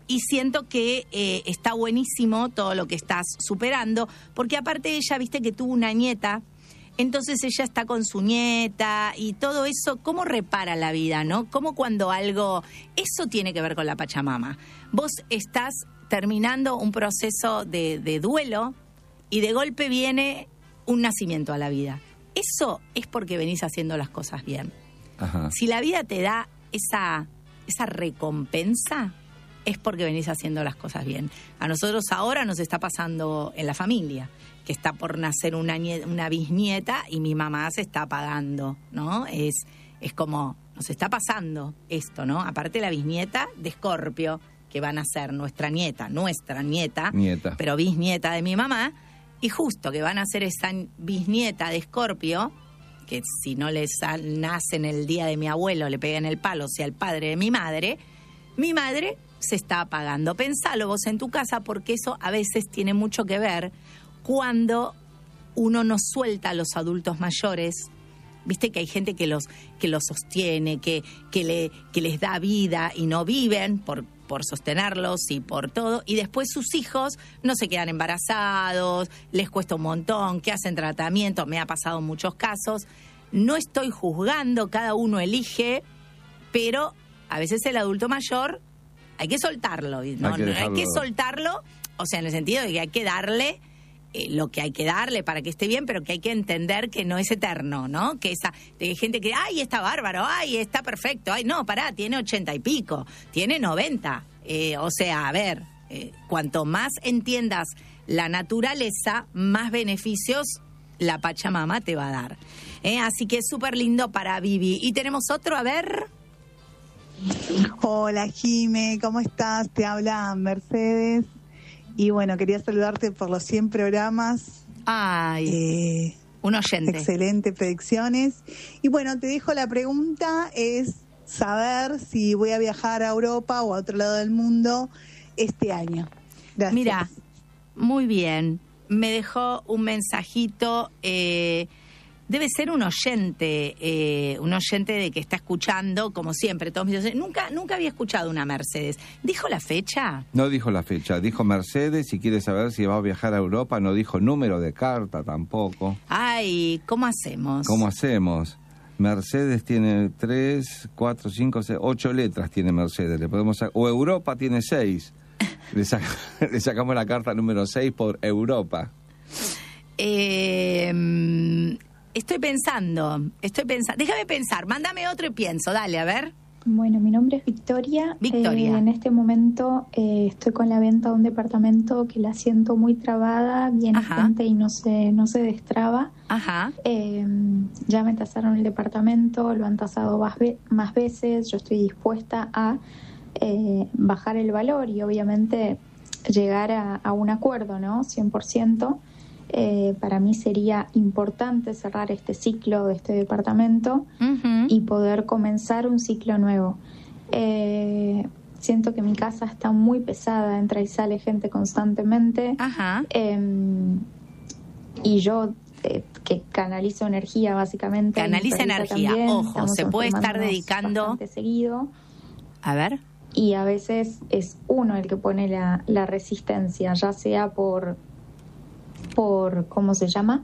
Y siento que está buenísimo todo lo que estás superando, porque aparte ella, viste que tuvo una nieta, entonces ella está con su nieta y todo eso, ¿cómo repara la vida, no? Como cuando algo, eso tiene que ver con la Pachamama. Vos estás terminando un proceso de duelo y de golpe viene un nacimiento a la vida. Eso es porque venís haciendo las cosas bien. Ajá. Si la vida te da esa recompensa, es porque venís haciendo las cosas bien. A nosotros ahora nos está pasando en la familia, que está por nacer una bisnieta y mi mamá se está apagando, ¿no? Es como, nos está pasando esto, ¿no? Aparte la bisnieta de Escorpio, que van a ser nuestra nieta, pero bisnieta de mi mamá, y justo que van a ser esa bisnieta de Escorpio, que si no les nace en el día de mi abuelo, le peguen el palo, o sea, el padre de mi madre se está apagando. Pensalo vos en tu casa, porque eso a veces tiene mucho que ver cuando uno no suelta a los adultos mayores. Viste que hay gente que los sostiene, que les da vida y no viven por sostenerlos y por todo, y después sus hijos no se quedan embarazados, les cuesta un montón, que hacen tratamiento, me ha pasado en muchos casos. No estoy juzgando, cada uno elige, pero a veces el adulto mayor hay que soltarlo, ¿no? Hay que soltarlo, o sea, en el sentido de que hay que darle lo que hay que darle para que esté bien, pero que hay que entender que no es eterno, ¿no? Que hay gente que, ay, está bárbaro, ay, está perfecto, ay, no, pará, tiene 80 y pico, tiene 90. O sea, a ver, cuanto más entiendas la naturaleza, más beneficios la Pachamama te va a dar. Así que es súper lindo para Vivi. Y tenemos otro, a ver. Hola, Jime, ¿cómo estás? Te habla Mercedes. Y bueno, quería saludarte por los 100 programas. Ay, un oyente. Excelente, predicciones. Y bueno, te dejo la pregunta, es saber si voy a viajar a Europa o a otro lado del mundo este año. Gracias. Mira, muy bien. Me dejó un mensajito, debe ser un oyente de que está escuchando, como siempre, todos mis oyentes. Nunca había escuchado una Mercedes. ¿Dijo la fecha? No dijo la fecha, dijo Mercedes, si quiere saber si va a viajar a Europa, no dijo número de carta tampoco. Ay, ¿cómo hacemos? ¿Cómo hacemos? Mercedes tiene 3, 4, 5, 6, 8 letras tiene Mercedes, le podemos o Europa tiene 6. Le sacamos la carta número 6 por Europa. Estoy pensando. Déjame pensar, mándame otro y pienso. Dale, a ver. Bueno, mi nombre es Victoria. Victoria. En este momento estoy con la venta de un departamento que la siento muy trabada, viene gente y no se destraba. Ajá. Ya me tasaron el departamento, lo han tasado más veces, yo estoy dispuesta a bajar el valor y obviamente llegar a un acuerdo, ¿no? 100%. Para mí sería importante cerrar este ciclo de este departamento y poder comenzar un ciclo nuevo. Siento que mi casa está muy pesada, entra y sale gente constantemente. Y yo que canalizo energía básicamente. Canaliza energía, también, ojo, se puede estar dedicando bastante seguido. A ver. Y a veces es uno el que pone la resistencia, ya sea por ¿cómo se llama?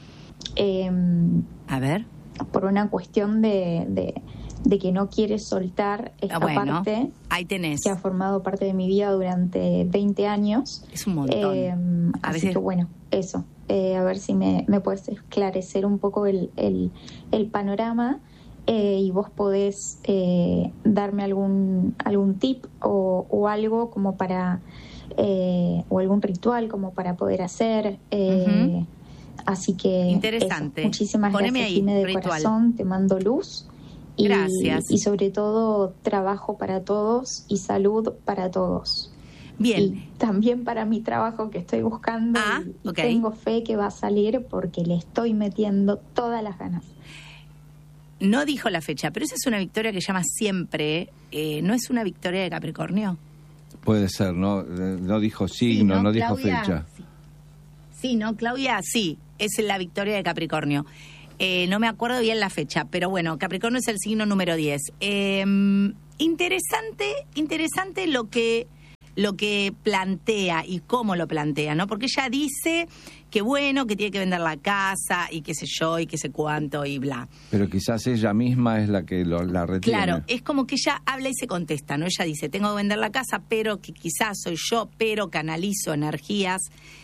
A ver. Por una cuestión de que no quiere soltar esta parte ahí tenés. Que ha formado parte de mi vida durante 20 años. Es un montón. Así que bueno, eso. A ver si me puedes esclarecer un poco el panorama y vos podés darme algún tip o algo como para... o algún ritual como para poder hacer. Así que interesante. Eso. Muchísimas Poneme gracias, ahí, Jime, de ritual. corazón, te mando luz. Gracias. Y sobre todo trabajo para todos y salud para todos. Bien. Y también para mi trabajo que estoy buscando y tengo fe que va a salir porque le estoy metiendo todas las ganas. No dijo la fecha, pero esa es una victoria que llama siempre. ¿No es una victoria de Capricornio? Puede ser, no dijo signo, sí, no dijo Claudia, fecha. Sí, ¿no, Claudia? Sí, es la victoria de Capricornio. No me acuerdo bien la fecha, pero bueno, Capricornio es el signo número 10. Interesante lo que lo que plantea y cómo lo plantea, ¿no? Porque ella dice que bueno, que tiene que vender la casa y qué sé yo, y qué sé cuánto y bla. Pero quizás ella misma es la que la retiene. Claro, es como que ella habla y se contesta, ¿no? Ella dice, tengo que vender la casa, pero que quizás soy yo, pero canalizo energías.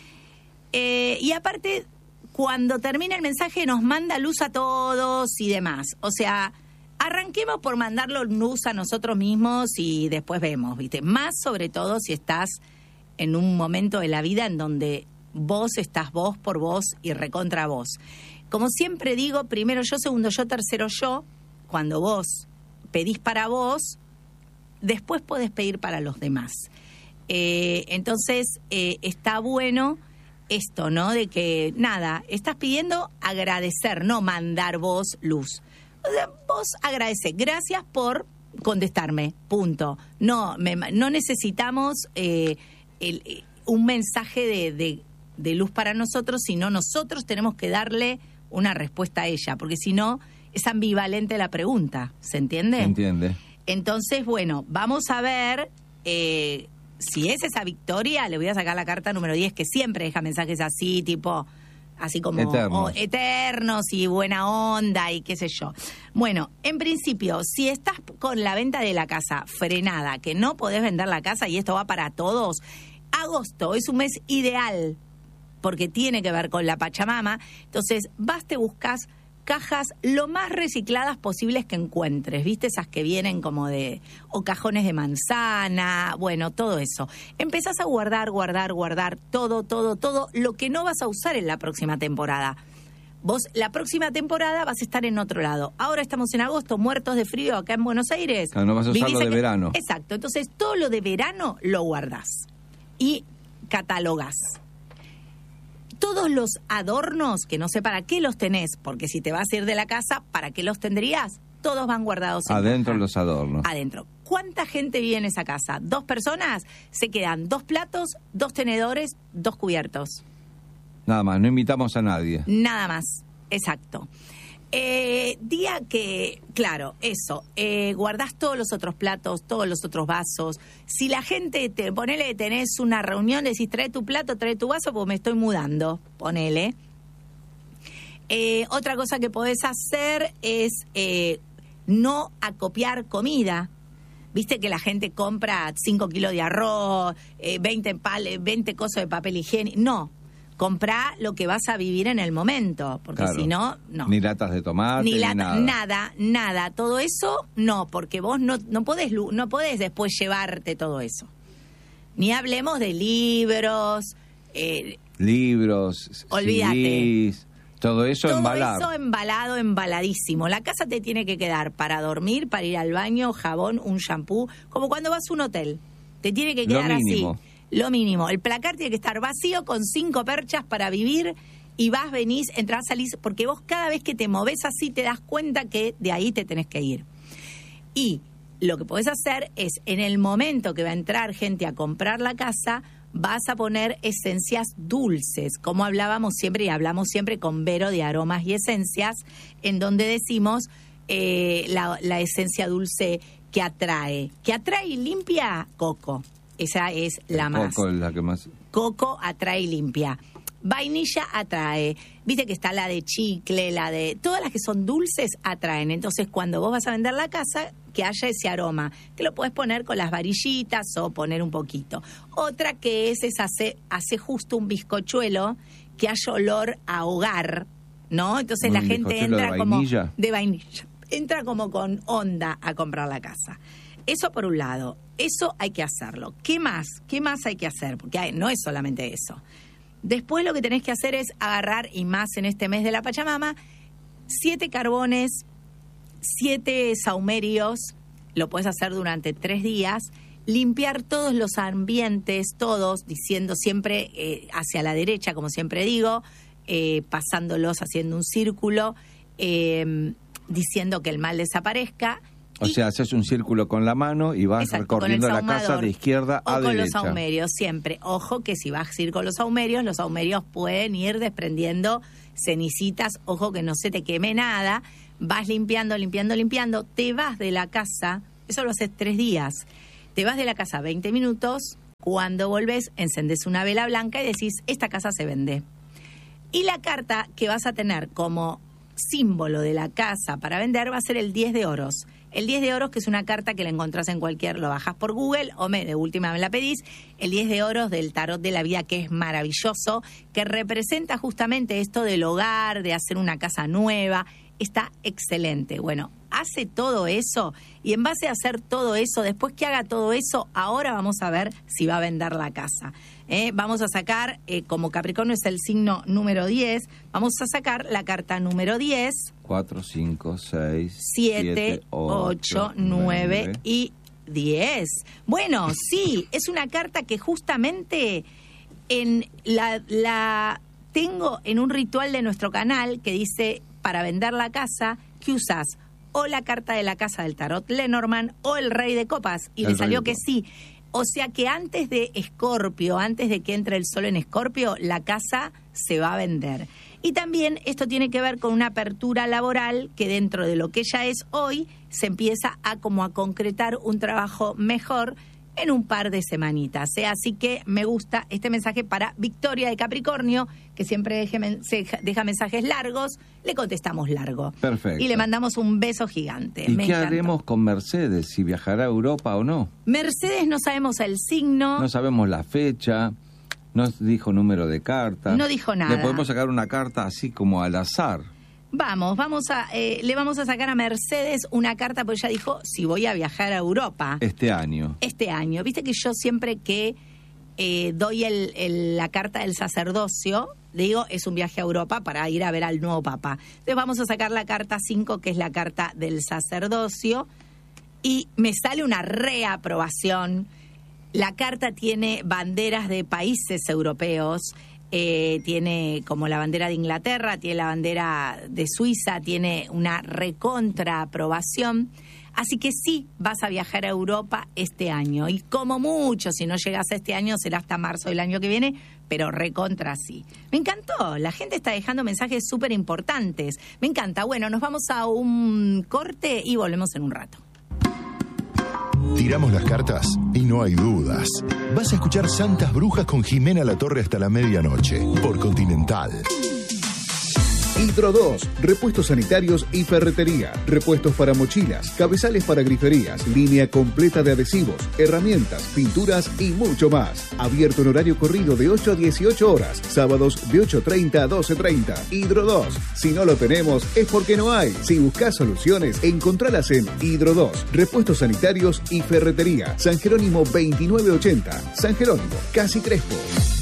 Y aparte, cuando termina el mensaje nos manda luz a todos y demás. O sea, arranquemos por mandarlo luz a nosotros mismos y después vemos, ¿viste? Más sobre todo si estás en un momento de la vida en donde vos estás vos por vos y recontra vos. Como siempre digo, primero yo, segundo yo, tercero yo. Cuando vos pedís para vos, después podés pedir para los demás. Entonces, está bueno esto, ¿no? De que, nada, estás pidiendo agradecer, no mandar vos luz. O sea, vos agradecés. Gracias por contestarme, punto. No necesitamos un mensaje de luz para nosotros, sino nosotros tenemos que darle una respuesta a ella, porque si no, es ambivalente la pregunta, ¿se entiende? Se entiende. Entonces, bueno, vamos a ver si es esa Victoria. Le voy a sacar la carta número 10, que siempre deja mensajes así, tipo, así como eternos y buena onda y qué sé yo. Bueno, en principio, si estás con la venta de la casa frenada, que no podés vender la casa, y esto va para todos, agosto es un mes ideal, porque tiene que ver con la Pachamama. Entonces, vas, te buscas cajas lo más recicladas posibles que encuentres, ¿viste? Esas que vienen como o cajones de manzana, bueno, todo eso. Empezás a guardar todo lo que no vas a usar en la próxima temporada. Vos, la próxima temporada vas a estar en otro lado. Ahora estamos en agosto, muertos de frío acá en Buenos Aires. Claro, no vas a usarlo de verano. Exacto, entonces todo lo de verano lo guardás y catalogás. Todos los adornos, que no sé para qué los tenés, porque si te vas a ir de la casa, ¿para qué los tendrías? Todos van guardados en adentro caja. Los adornos. Adentro. ¿Cuánta gente vive en esa casa? 2 personas, se quedan 2 platos, 2 tenedores, 2 cubiertos. Nada más, no invitamos a nadie. Nada más, exacto. Día que, claro, eso, guardás todos los otros platos, todos los otros vasos. Si la gente, ponele, tenés una reunión, decís, trae tu plato, trae tu vaso, porque me estoy mudando, ponele. Otra cosa que podés hacer es no acopiar comida. Viste que la gente compra 5 kilos de arroz, 20 cosas de papel higiénico. No. Comprá lo que vas a vivir en el momento, porque claro. Si no, no. Ni latas de tomate, ni nada. Todo eso, no, porque vos no podés después llevarte todo eso. Ni hablemos de libros. Olvídate. CDs, todo eso embalado. Todo eso embaladísimo. La casa te tiene que quedar para dormir, para ir al baño, jabón, un shampoo, como cuando vas a un hotel. Te tiene que quedar así. Lo mínimo. El placar tiene que estar vacío con 5 perchas para vivir y vas, venís, entras, salís, porque vos cada vez que te movés así te das cuenta que de ahí te tenés que ir. Y lo que podés hacer es, en el momento que va a entrar gente a comprar la casa, vas a poner esencias dulces, como hablábamos siempre y hablamos siempre con Vero de Aromas y Esencias, en donde decimos la esencia dulce que atrae y limpia, coco. Esa es la más. Coco es la que más. Coco atrae y limpia. Vainilla atrae. Viste que está la de chicle, la de... Todas las que son dulces atraen. Entonces, cuando vos vas a vender la casa, que haya ese aroma. Que lo podés poner con las varillitas o poner un poquito. Otra que es hace justo un bizcochuelo que haya olor a hogar, ¿no? Entonces la gente entra como... De vainilla. Entra como con onda a comprar la casa. Eso por un lado. Eso hay que hacerlo. ¿Qué más? ¿Qué más hay que hacer? Porque no es solamente eso. Después lo que tenés que hacer es agarrar, y más en este mes de la Pachamama, 7 carbones, 7 saumerios, lo puedes hacer durante 3 días, limpiar todos los ambientes, todos, diciendo siempre hacia la derecha, como siempre digo, pasándolos, haciendo un círculo, diciendo que el mal desaparezca. O sea, haces un círculo con la mano y vas recorriendo la casa de izquierda a derecha. O con los saumerios, siempre. Ojo que si vas a ir con los saumerios pueden ir desprendiendo cenicitas. Ojo que no se te queme nada. Vas limpiando. Te vas de la casa, eso lo haces 3 días. Te vas de la casa 20 minutos. Cuando volvés, encendés una vela blanca y decís, esta casa se vende. Y la carta que vas a tener como símbolo de la casa para vender va a ser el 10 de oros. El 10 de oros, que es una carta que la encontrás en cualquier, lo bajás por Google o de última me la pedís. El 10 de oros del tarot de la vida, que es maravilloso, que representa justamente esto del hogar, de hacer una casa nueva. Está excelente. Bueno, hace todo eso y en base a hacer todo eso, después que haga todo eso, ahora vamos a ver si va a vender la casa. Vamos a sacar, como Capricornio es el signo número 10, vamos a sacar la carta número 10. 4, 5, 6, 7, 8, 9 y 10. Bueno, sí, es una carta que justamente la tengo en un ritual de nuestro canal que dice, para vender la casa, que usás o la carta de la casa del tarot Lenormand o el rey de copas. Y le salió que sí. O sea que antes de Escorpio, antes de que entre el sol en Escorpio, la casa se va a vender. Y también esto tiene que ver con una apertura laboral que dentro de lo que ella es hoy, se empieza a concretar un trabajo mejor en un par de semanitas. Así que me gusta este mensaje para Victoria de Capricornio, que siempre deja mensajes largos, le contestamos largo. Perfecto. Y le mandamos un beso gigante. ¿Y qué haremos con Mercedes? ¿Si viajará a Europa o no? Mercedes no sabemos el signo. No sabemos la fecha. No dijo número de carta. No dijo nada. Le podemos sacar una carta así como al azar. Le vamos a sacar a Mercedes una carta, porque ella dijo, si voy a viajar a Europa. Este año. Viste que yo siempre que doy la carta del sacerdocio, digo, es un viaje a Europa para ir a ver al nuevo papa. Entonces vamos a sacar la carta 5, que es la carta del sacerdocio, y me sale una reaprobación. La carta tiene banderas de países europeos, tiene como la bandera de Inglaterra, tiene la bandera de Suiza, tiene una recontra aprobación. Así que sí, vas a viajar a Europa este año. Y como mucho, si no llegas a este año, será hasta marzo del año que viene, pero recontra sí. Me encantó, la gente está dejando mensajes súper importantes. Me encanta. Bueno, nos vamos a un corte y volvemos en un rato. Tiramos las cartas y no hay dudas. Vas a escuchar Santas Brujas con Jimena Latorre hasta la medianoche por Continental. Hidro 2, repuestos sanitarios y ferretería, repuestos para mochilas, cabezales para griferías, línea completa de adhesivos, herramientas, pinturas y mucho más. Abierto en horario corrido de 8 a 18 horas, sábados de 8:30 a 12:30. Hidro 2, si no lo tenemos es porque no hay. Si buscas soluciones, encontralas en Hidro 2, repuestos sanitarios y ferretería. San Jerónimo 2980, San Jerónimo, Casi Crespo.